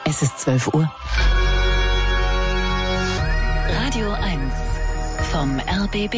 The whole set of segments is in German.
Es ist 12 Uhr. Radio 1 vom RBB.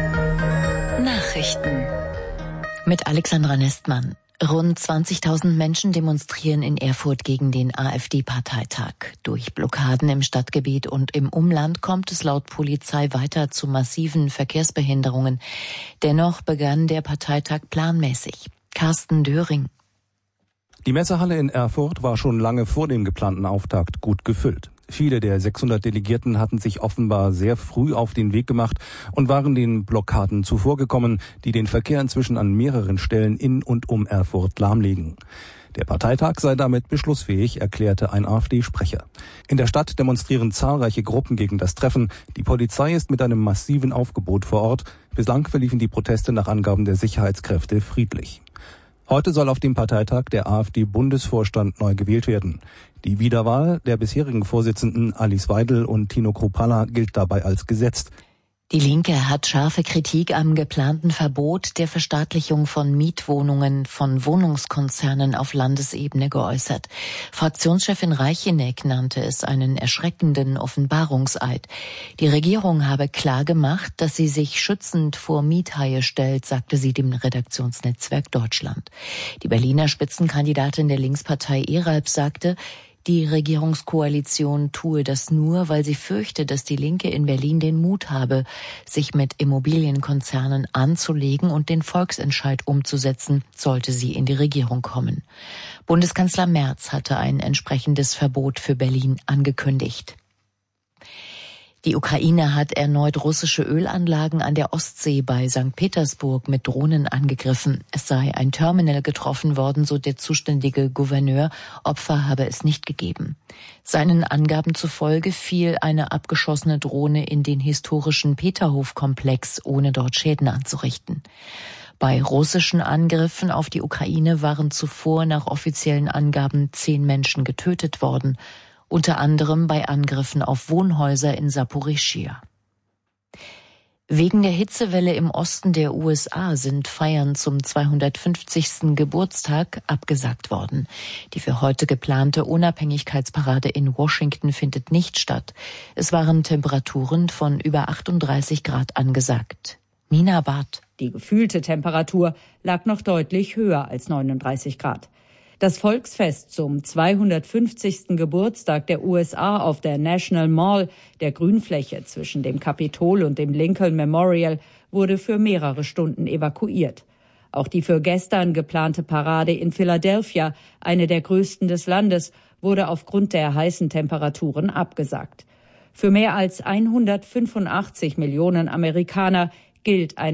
Nachrichten. Mit Alexandra Nestmann. Rund 20.000 Menschen demonstrieren in Erfurt gegen den AfD-Parteitag. Durch Blockaden im Stadtgebiet und im Umland kommt es laut Polizei weiter zu massiven Verkehrsbehinderungen. Dennoch begann der Parteitag planmäßig. Carsten Döring. Die Messehalle in Erfurt war schon lange vor dem geplanten Auftakt gut gefüllt. Viele der 600 Delegierten hatten sich offenbar sehr früh auf den Weg gemacht und waren den Blockaden zuvorgekommen, die den Verkehr inzwischen an mehreren Stellen in und um Erfurt lahmlegen. Der Parteitag sei damit beschlussfähig, erklärte ein AfD-Sprecher. In der Stadt demonstrieren zahlreiche Gruppen gegen das Treffen. Die Polizei ist mit einem massiven Aufgebot vor Ort. Bislang verliefen die Proteste nach Angaben der Sicherheitskräfte friedlich. Heute soll auf dem Parteitag der AfD-Bundesvorstand neu gewählt werden. Die Wiederwahl der bisherigen Vorsitzenden Alice Weidel und Tino Kruppalla gilt dabei als gesetzt. Die Linke hat scharfe Kritik am geplanten Verbot der Verstaatlichung von Mietwohnungen von Wohnungskonzernen auf Landesebene geäußert. Fraktionschefin Reicheneck nannte es einen erschreckenden Offenbarungseid. Die Regierung habe klar gemacht, dass sie sich schützend vor Miethaie stellt, sagte sie dem Redaktionsnetzwerk Deutschland. Die Berliner Spitzenkandidatin der Linkspartei ERALP sagte, die Regierungskoalition tue das nur, weil sie fürchte, dass die Linke in Berlin den Mut habe, sich mit Immobilienkonzernen anzulegen und den Volksentscheid umzusetzen, sollte sie in die Regierung kommen. Bundeskanzler Merz hatte ein entsprechendes Verbot für Berlin angekündigt. Die Ukraine hat erneut russische Ölanlagen an der Ostsee bei St. Petersburg mit Drohnen angegriffen. Es sei ein Terminal getroffen worden, so der zuständige Gouverneur. Opfer habe es nicht gegeben. Seinen Angaben zufolge fiel eine abgeschossene Drohne in den historischen Peterhof-Komplex, ohne dort Schäden anzurichten. Bei russischen Angriffen auf die Ukraine waren zuvor nach offiziellen Angaben 10 Menschen getötet worden. Unter anderem bei Angriffen auf Wohnhäuser in Saporischschja. Wegen der Hitzewelle im Osten der USA sind Feiern zum 250. Geburtstag abgesagt worden. Die für heute geplante Unabhängigkeitsparade in Washington findet nicht statt. Es waren Temperaturen von über 38 Grad angesagt. Nina Barth. Die gefühlte Temperatur lag noch deutlich höher als 39 Grad. Das Volksfest zum 250. Geburtstag der USA auf der National Mall, der Grünfläche zwischen dem Kapitol und dem Lincoln Memorial, wurde für mehrere Stunden evakuiert. Auch die für gestern geplante Parade in Philadelphia, eine der größten des Landes, wurde aufgrund der heißen Temperaturen abgesagt. Für mehr als 185 Millionen Amerikaner gilt eine